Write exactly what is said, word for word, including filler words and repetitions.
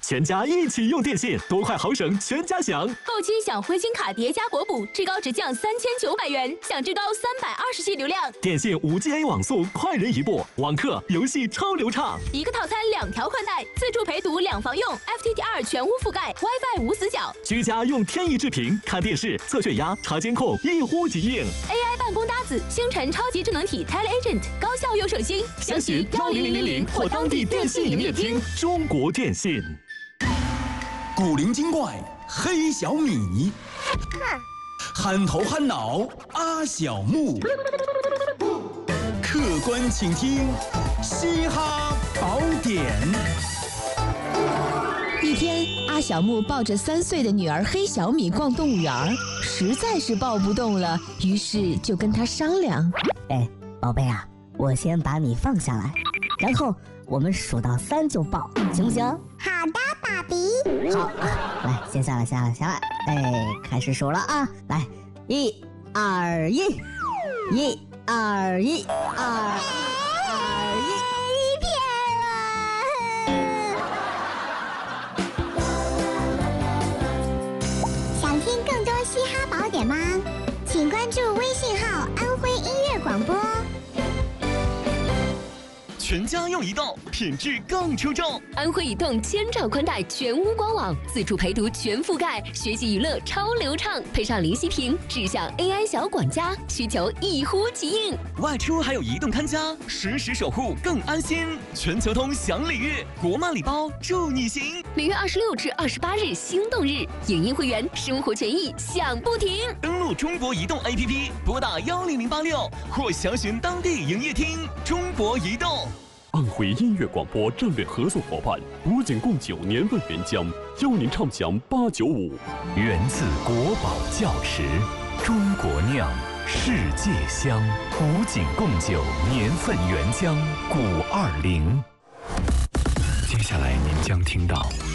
全家一起用电信，多快好省，全家享。 购期享灰金卡叠加国补，至高直降三千九百元，享至高三百二十 G 流量。 电信五 G A 网速，快人一步，网课游戏超流畅。 一个套餐两条宽带，自助陪读两房用 ，F T T R 全屋覆盖 ，WiFi 无死角。 居家用天翼智屏看电视、测血压、查监控，一呼即应。 A I 办公搭子，星辰超级智能体 TeleAgent， 高效又省心。 详询幺零零零零或当地电信营业厅。中国电信。 古灵精怪黑小米，憨头憨脑阿小木，客观请听嘻哈宝典。 一天，阿小木抱着三岁的女儿黑小米逛动物园，实在是抱不动了，于是就跟她商量：“ 哎，宝贝啊，我先把你放下来，然后我们数到三就抱，行不行？”“ 好的，爸比。”“ 好，来，先下来，下来，下来。哎，开始数了啊！来，一、二、一，一、二、一，二、二、一。” 听更多嘻哈宝典吗？请关注微信号安徽音乐广播。 全家用移动，品质更出众。 安徽移动千兆宽带全屋官网，自助陪读全覆盖，学习娱乐超流畅，配上零息屏，智享 A I 小管家，需求一呼即应。 外出还有移动看家，实时守护更安心。全球通享礼遇，国漫礼包助你行。 每月二十六至二十八日心动日，影音会员生活权益享不停。 登录中国移动 A P P， 拨打幺零零八六或详询当地营业厅。中国移动。安徽音乐广播战略合作伙伴古井贡酒年份原浆，邀您畅享八九五。 源自国宝窖池，中国酿，世界香。古井贡酒年份原浆，古二零。接下来您将听到。